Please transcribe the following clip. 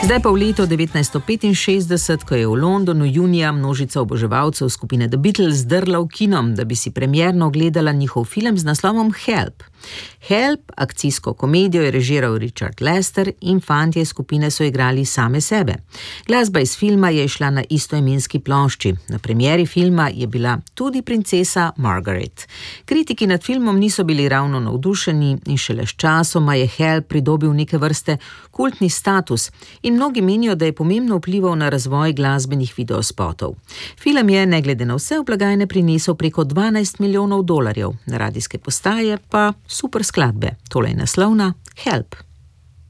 Zdaj pa v letu 1965, ko je v Londonu junija množica oboževalcev skupine The Beatles zdrla v kinom, da bi si premierno ogledala njihov film z naslovom Help. Help, akcijsko komedijo, je režiral Richard Lester in fantje skupine so igrali same sebe. Glasba iz filma je išla na istoimenski plošči. Na premieri filma je bila tudi princesa Margaret. Kritiki nad filmom niso bili ravno navdušeni in šele s časoma je Help pridobil neke vrste kultni status in mnogi menijo, da je pomembno vplival na razvoj glasbenih videospotov. Film je, ne glede na vse, v blagajne prinesel preko $12 milijonov, na radijske postaje pa super skladbe. Tole je naslovna Help.